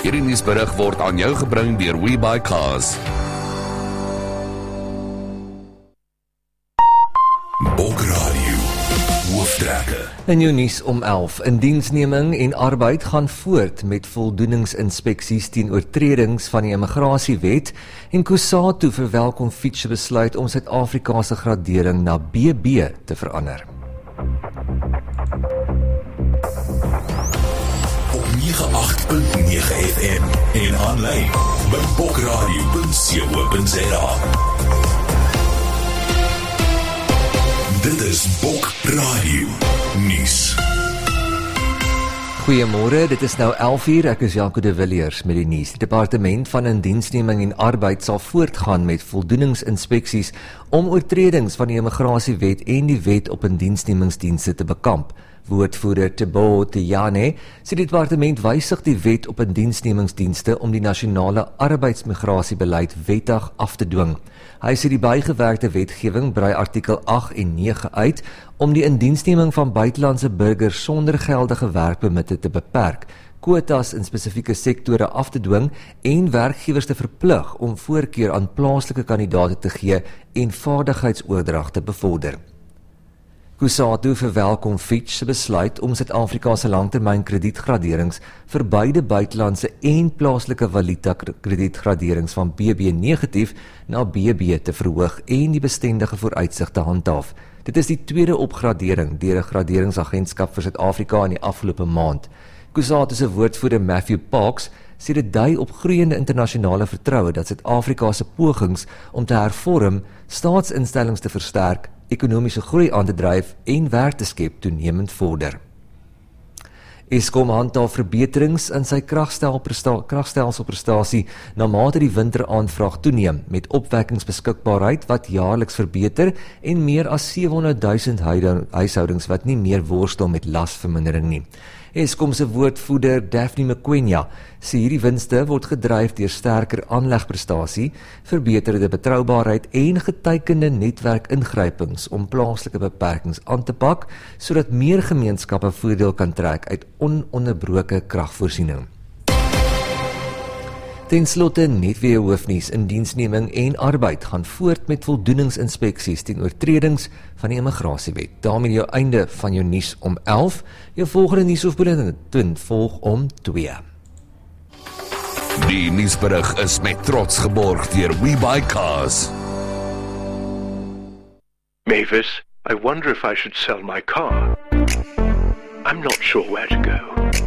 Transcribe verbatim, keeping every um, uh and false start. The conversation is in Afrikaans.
Hierdie nuusberig word aan jou gebring deur WeBuyCars. Bokradio, hooftrekke. In jou nuus om elf. Indiensneming en arbeid gaan voort met voldoeningsinspeksies teen oortredings van die immigrasiewet en Kusatu verwelkom Fitch se besluit om Suid-Afrika se gradering na B B te verander. Op nege agt punt nege F M en aanlyn by bokradio punt co punt za. Dit is Bok Radio Nuus. Goeiemôre, dit is nou elf uur, ek is Jaco de Villiers met die nuus. Die Departement van Indiensneming en Arbeid sal voortgaan met voldoeningsinspeksies om oortredings van die immigrasiewet en die wet op indiensnemingsdienste te bekamp. Woordvoerder Tebo Tejane sê die departement wysig die wet op indiensnemingsdienste om die nasionale arbeidsmigrasiebeleid wettig af te dwing. Hy sê die bygewerkte wetgewing brei artikel agt en nege uit om die indiensneming van buitelandse burgers sonder geldige werkpermitte te beperk, kwotas in spesifieke sektore af te dwing en werkgewers te verplig om voorkeur aan plaaslike kandidaate te gee en vaardigheidsoordrag te bevorder. Kusatu verwelkom Fitch se besluit om Suid-Afrika se langtermyn kredietgraderings vir beide buitelandse en plaaslike valuta kredietgraderings van B B negatief na B B te verhoog en die bestendige vooruitsig te handhaaf. Dit is die tweede opgradering deur 'n graderingsagentskap vir Suid-Afrika in die afgelope maand. Kusatu se woordvoerder Matthew Parks sê dit dui op groeiende internasionale vertroue dat Suid-Afrika se pogings om te hervorm, staatsinstellings te versterk, ekonomiese groei aan te dryf en werk te skep toenemend vorder. Eskom handhaaf verbeterings in sy kragstelselprestasie na mate die winteraanvraag toeneem met opwekkingsbeskikbaarheid wat jaarliks verbeter en meer as sewehonderdduisend huishoudings wat nie meer worstel met lasvermindering nie. Eskom se woordvoerder Daphne Mokoena sê hierdie winste word gedryf deur sterker aanlegprestasie, verbeterde betroubaarheid en geteikende netwerkingrypings om plaaslike beperkings aan te pak, sodat meer gemeenskappe voordeel kan trek uit ononderbroke kragvoorsiening. Ten slotte net weer hoofnuus. Indiensneming en arbeid gaan voort met voldoeningsinspeksies teen oortredings van die immigrasiewet. daarmee jou einde van jou nuus om elf. Jou volgende nuushoofbulletin volg om twee. Die nuusberig is met trots geborg deur WeBuyCars. Mavis, I wonder if I should sell my car. I'm not sure where to go.